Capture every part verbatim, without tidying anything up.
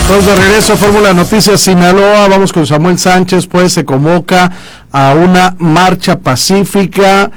Estamos de regreso a Fórmula Noticias Sinaloa. Vamos con Samuel Sánchez, pues se convoca a una marcha pacífica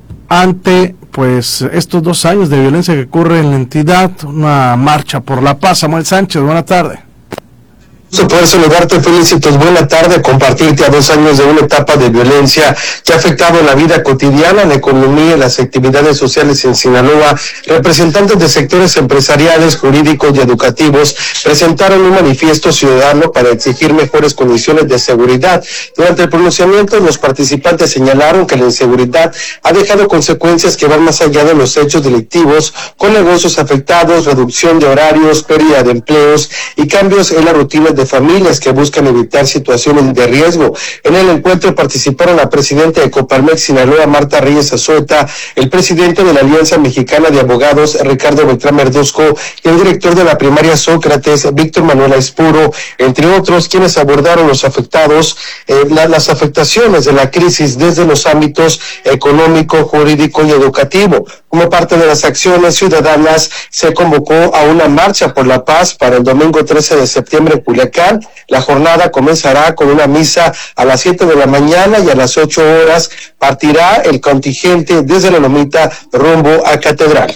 ante pues estos dos años de violencia que ocurre en la entidad, una marcha por la paz. Samuel Sánchez, buena tarde. Poder saludarte, Felicitos, buena tarde, compartirte a dos años de una etapa de violencia que ha afectado la vida cotidiana, la economía y las actividades sociales en Sinaloa. Representantes de sectores empresariales, jurídicos y educativos presentaron un manifiesto ciudadano para exigir mejores condiciones de seguridad. Durante el pronunciamiento, los participantes señalaron que la inseguridad ha dejado consecuencias que van más allá de los hechos delictivos, con negocios afectados, reducción de horarios, pérdida de empleos y cambios en la rutina de familias que buscan evitar situaciones de riesgo. En el encuentro participaron la presidenta de Coparmex Sinaloa, Marta Reyes Azueta, el presidente de la Alianza Mexicana de Abogados, Ricardo Beltrán Verduzco, y el director de la primaria Sócrates, Víctor Manuel Aispuro, entre otros, quienes abordaron los afectados, eh, la, las afectaciones de la crisis desde los ámbitos económico, jurídico y educativo. Como parte de las acciones ciudadanas, se convocó a una marcha por la paz para el domingo trece de septiembre en Culiacán. La jornada comenzará con una misa a las siete de la mañana y a las ocho horas partirá el contingente desde la Lomita rumbo a Catedral.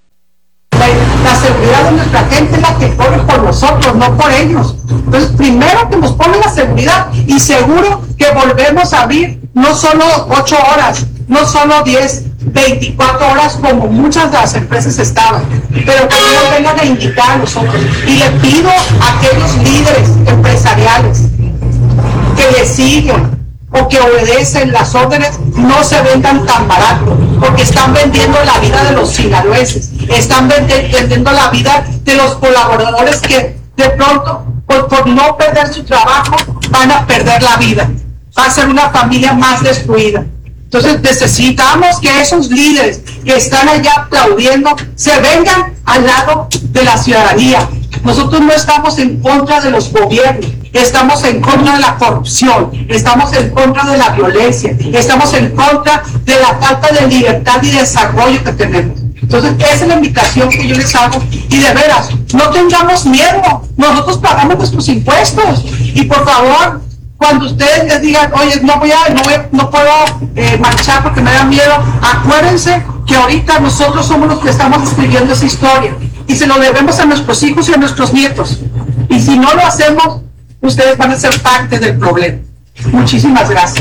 La, la seguridad de nuestra gente es la que corre por nosotros, no por ellos. Entonces, primero que nos ponen la seguridad y seguro que volvemos a abrir no solo ocho horas, no solo diez, veinticuatro horas como muchas de las empresas estaban, pero que no vengan a indicar a nosotros. Y le pido a aquellos líderes empresariales que le siguen o que obedecen las órdenes, no se vendan tan barato, porque están vendiendo la vida de los sinaloenses, están vendiendo la vida de los colaboradores que de pronto, por, por no perder su trabajo, van a perder la vida, va a ser una familia más destruida. Entonces necesitamos que esos líderes que están allá aplaudiendo se vengan al lado de la ciudadanía. Nosotros no estamos en contra de los gobiernos, estamos en contra de la corrupción, estamos en contra de la violencia, estamos en contra de la falta de libertad y desarrollo que tenemos. Entonces esa es la invitación que yo les hago y de veras, no tengamos miedo, nosotros pagamos nuestros impuestos y por favor, cuando ustedes les digan, oye, no voy a, no, voy, no puedo eh, marchar porque me da miedo, acuérdense que ahorita nosotros somos los que estamos escribiendo esa historia y se lo debemos a nuestros hijos y a nuestros nietos. Y si no lo hacemos, ustedes van a ser parte del problema. Muchísimas gracias.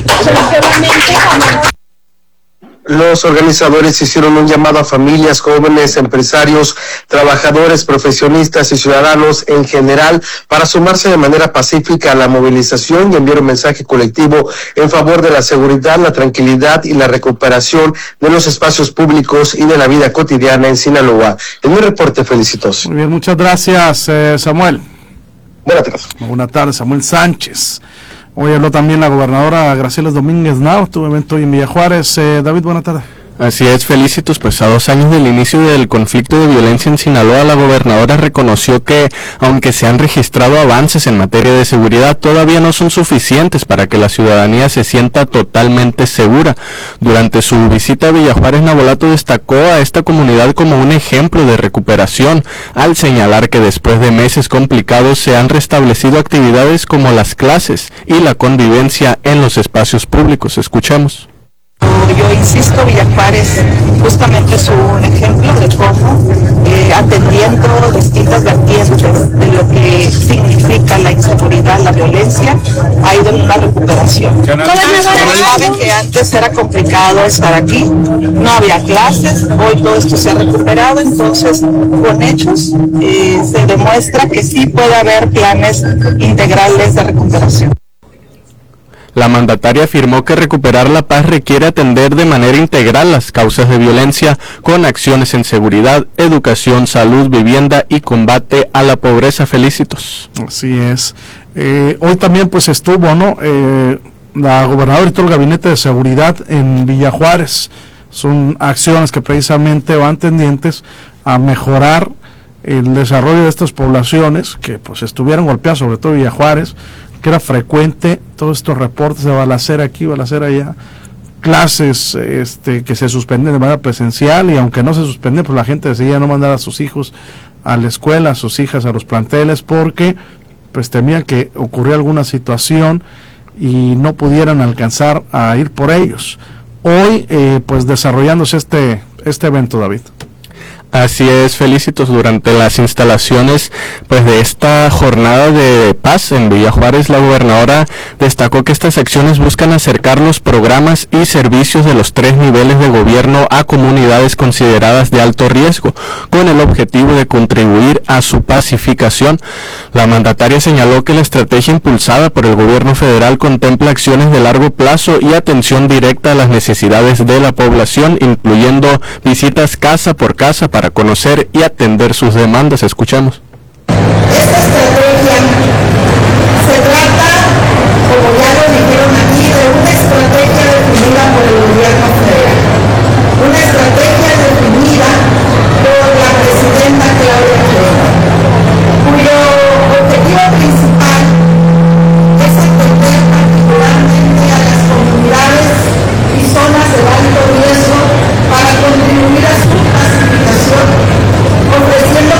Los organizadores hicieron un llamado a familias, jóvenes, empresarios, trabajadores, profesionistas y ciudadanos en general para sumarse de manera pacífica a la movilización y enviar un mensaje colectivo en favor de la seguridad, la tranquilidad y la recuperación de los espacios públicos y de la vida cotidiana en Sinaloa. En mi reporte, Felicitos. Muy bien, muchas gracias, eh, Samuel. Buenas tardes. Buenas tardes, Samuel Sánchez. Hoy habló también la gobernadora Graciela Domínguez Nau, tuvo evento hoy en Villa Juárez. Eh, David, buena tarde. Así es, Felicitos, pues a dos años del inicio del conflicto de violencia en Sinaloa, la gobernadora reconoció que, aunque se han registrado avances en materia de seguridad, todavía no son suficientes para que la ciudadanía se sienta totalmente segura. Durante su visita a Villa Juárez, Nabolato destacó a esta comunidad como un ejemplo de recuperación, al señalar que después de meses complicados se han restablecido actividades como las clases y la convivencia en los espacios públicos. Escuchemos. Yo insisto, Villa Juárez justamente es un ejemplo de cómo eh, atendiendo distintas vertientes de lo que significa la inseguridad, la violencia, ha ido en una recuperación. Saben que antes era complicado estar aquí, no había clases, hoy todo esto se ha recuperado, entonces con hechos eh, se demuestra que sí puede haber planes integrales de recuperación. La mandataria afirmó que recuperar la paz requiere atender de manera integral las causas de violencia con acciones en seguridad, educación, salud, vivienda y combate a la pobreza. Felicitos. Así es. Eh, hoy también pues estuvo, ¿no? Eh, la gobernadora y todo el gabinete de seguridad en Villa Juárez. Son acciones que precisamente van tendientes a mejorar el desarrollo de estas poblaciones que pues estuvieron golpeadas, sobre todo Villa Juárez, que era frecuente todos estos reportes de balacera aquí, balacera allá, clases este, que se suspenden de manera presencial, y aunque no se suspenden, pues la gente decidía no mandar a sus hijos a la escuela, a sus hijas a los planteles, porque pues temían que ocurriera alguna situación y no pudieran alcanzar a ir por ellos. Hoy, eh, pues desarrollándose este, este evento, David. Así es, Felicitos. Durante las instalaciones pues de esta jornada de paz en Villa Juárez, la gobernadora destacó que estas acciones buscan acercar los programas y servicios de los tres niveles de gobierno a comunidades consideradas de alto riesgo, con el objetivo de contribuir a su pacificación. La mandataria señaló que la estrategia impulsada por el gobierno federal contempla acciones de largo plazo y atención directa a las necesidades de la población, incluyendo visitas casa por casa para conocer y atender sus demandas. Escuchamos.